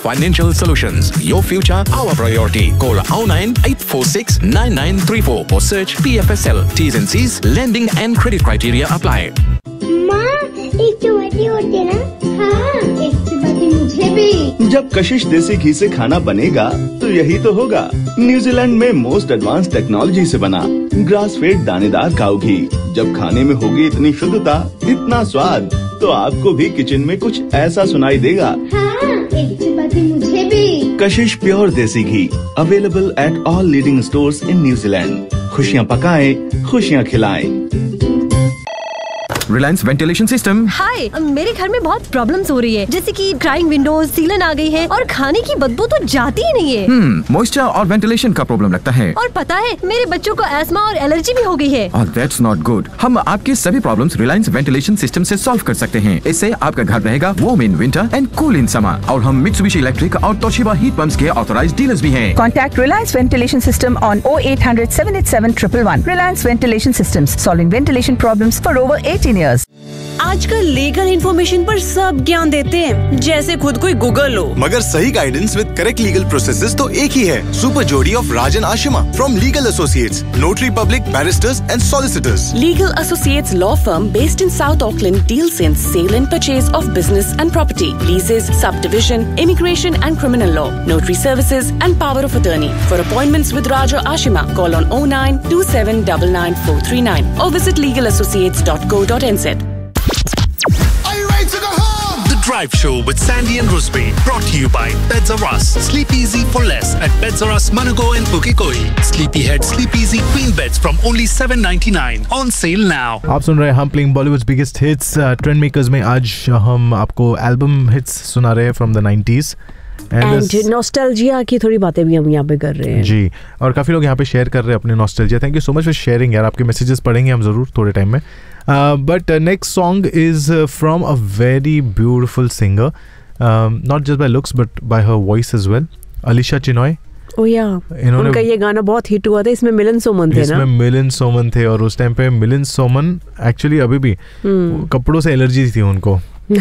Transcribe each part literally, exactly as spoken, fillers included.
Financial Solutions. Your future, our priority. Call oh nine eight four six nine nine three four or search P F S L. T's and C's, lending and credit criteria apply. माँ, एक चपाती और देना। हाँ, एक चपाती मुझे भी। जब कशिश देसी घी से खाना बनेगा तो यही तो होगा। न्यूजीलैंड में मोस्ट एडवांस टेक्नोलॉजी से बना ग्रास फेड दानेदार काऊ घी। जब खाने में होगी इतनी शुद्धता, इतना स्वाद, तो आपको भी किचन में कुछ ऐसा सुनाई देगा। हाँ, एक चपाती मुझे भी। कशिश प्योर देसी घी available at all leading stores in New Zealand. खुशियाँ पकाएं, खुशियाँ खिलाएं। Reliance ventilation system. हाय, मेरे घर में बहुत प्रॉब्लम्स हो रही है, जैसे कि क्राइंग विंडोज, सीलन आ गई है और खाने की बदबू तो जाती ही नहीं है। हम्म, मॉइस्चर और वेंटिलेशन का प्रॉब्लम लगता है। और पता है, मेरे बच्चों को एस्मा और एलर्जी भी हो गई है। और दैट्स नॉट गुड। हम आपके सभी प्रॉब्लम्स रिलायंस वेंटिलेशन सिस्टम से सॉल्व कर सकते हैं। इससे आपका घर रहेगा warm in winter and cool in summer. और हम मित्सुबिशी इलेक्ट्रिक और तोशिबा हीट पंप्स के ऑथराइज्ड डीलर्स भी हैं। Contact Reliance Ventilation System on oh eight hundred seven eight seven one one one. Reliance Ventilation Systems, solving ventilation problems for over eighteen years. आजकल legal information पर सब ज्ञान देते हैं, जैसे खुद कोई गूगल हो। मगर सही guidance with correct legal processes तो एक ही है। सुपर जोड़ी of Rajan Ashima from legal associates, notary public, barrister's and solicitors. Legal Associates Law Firm based in South Auckland deals in sale and purchase of business and property, leases, subdivision, immigration and criminal law, notary services and power of attorney. For appointments with Raja Ashima, call on oh nine two seven nine nine four three nine or visit legal associates dot co dot n z. The Drive Show with Sandy and Rusby, brought to you by Beds R Us. Sleep easy for less at Beds R Us, Manago and Pukekoi. Sleepyhead, Sleep Easy Queen Beds from only seven ninety-nine. On sale now. आप सुन रहे हैं हम playing Bollywood biggest hits trend makers में। आज हम आपको album hits सुना रहे हैं from the nineties and nostalgia की थोड़ी बातें भी हम यहाँ पे कर रहे हैं जी। और काफ़ी लोग यहाँ पे शेयर कर रहे हैं अपने nostalgia. Thank you so much for sharing यार। आपके मैसेजेस पढ़ेंगे हम ज़रूर थोड़े टाइम में। But next song is from a very beautiful singer, not just by looks but by her voice as well, Alisha Chinoy. ओ या, उनका ये गाना बहुत हिट हुआ था। इसमें मिलन सोमन थे ना? इसमें मिलन सोमन थे और उस टाइम पे मिलन सोमन एक्चुअली अभी भी कपड़ों से एलर्जी थी उनको।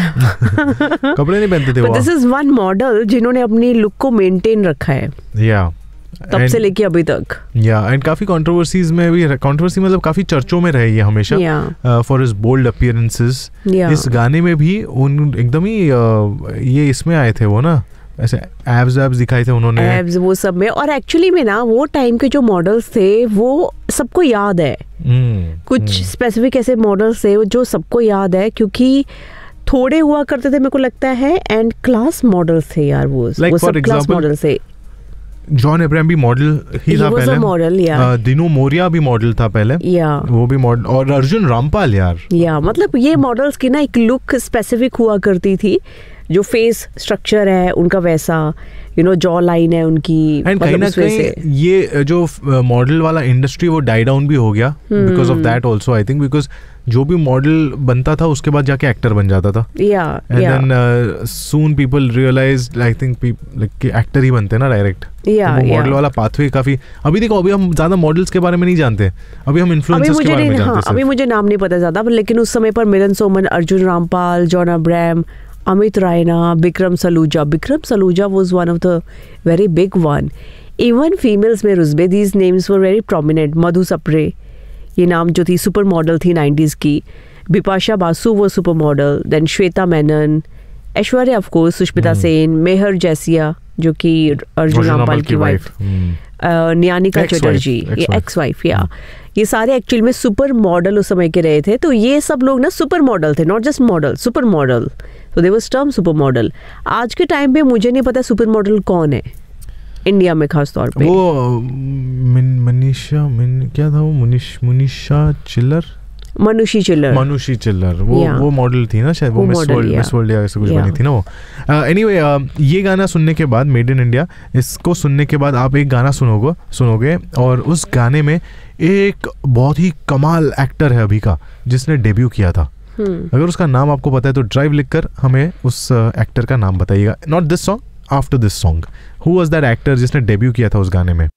कपड़े नहीं पहनते थे वो। दिस इज वन मॉडल जिन्होंने अपनी लुक को मेंटेन रखा है या तब and, से लेके अभी तक। या एंड काफी कंट्रोवर्सीज में भी, कंट्रोवर्सी मतलब काफी चर्चों में रहे ये हमेशा फॉर हिज बोल्ड अपीयरेंसेस। इस गाने में भी उन एकदम ही uh, ये इसमें आए थे वो ना, ऐसे एब्स एब्स दिखाए थे उन्होंने, एब्स वो सब में। और एक्चुअली में ना वो टाइम के जो मॉडल्स थे वो सबको याद है। hmm, कुछ स्पेसिफिक hmm. ऐसे मॉडल्स थे जो सबको याद है, क्योंकि थोड़े हुआ करते थे मेरे को लगता है, एंड क्लास मॉडल्स थे यार वो like वो सब क्लास मॉडल्स थे। जॉन अब्राहम भी मॉडल ही था पहले, मॉडल या दिनू मोरिया भी मॉडल था पहले या वो भी मॉडल, और अर्जुन रामपाल यार या मतलब ये मॉडल्स की ना एक लुक स्पेसिफिक हुआ करती थी, जो फेस स्ट्रक्चर है उनका वैसा, यू नो जॉ लाइन है उनकी। एंड कहीं ना कहीं ये जो मॉडल वाला इंडस्ट्री वो डाई डाउन भी हो गया because of that also I think, because जो भी मॉडल बनता था उसके बाद जाके एक्टर बन जाता था। या and then soon people realised I think like कि एक्टर ही बनते ना डायरेक्ट। या मॉडल वाला पाथवे काफी, अभी देखो अभी हम ज्यादा मॉडल्स के बारे में नहीं जानते, अभी हम इन्फ्लुएंसर्स के बारे में जानते हैं। अभी मुझे नाम नहीं पता ज्यादा, लेकिन उस समय पर मिलन Soman, Arjun Rampal, John Abraham, Amit Raina, Bikram Saluja. Bikram Saluja was one of the very big one. Even females में रुस्बे, these names were very prominent. मधु सप्रे ये नाम जो थी सुपर मॉडल थी नाइंटीज़ की। बिपाशा बासु वो super model. Then Shweta Menon, Aishwarya of course, Sushmita Sen, मेहर जैसिया जो कि अर्जुन रामपाल की वाइफ, न्यानिका चटर्जी ये एक्स वाइफ। या ये सारे एक्चुअल में सुपर मॉडल उस समय के रहे थे। तो ये सब लोग ना सुपर मॉडल थे, not just model, super model. तो they was term super model. आज के टाइम पे मुझे नहीं पता सुपर मॉडल कौन है इंडिया में खास तौर पे। वो मनीषा मिन क्या था वो, मुनिश मुनिशा चिल्लर, मनुषी चिल्लर, मनुषी चिल्लर वो yeah. वो मॉडल थी ना शायद, वो मिस वर्ल्ड मिस वर्ल्ड या ऐसे कुछ yeah. बनी थी ना वो। एनीवे uh, anyway, uh, ये गाना सुनने के बाद, मेड इन इंडिया, इसको सुनने के बाद आप एक गाना सुनोगे सुनोगे और उस गाने में एक बहुत ही कमाल एक्टर है अभी का जिसने डेब्यू किया था। hmm. अगर उसका नाम आपको पता है तो ड्राइव लिखकर हमें उस एक्टर uh, का नाम बताइएगा। Not this song, after this song. Who was that actor जिसने डेब्यू किया था उस गाने में?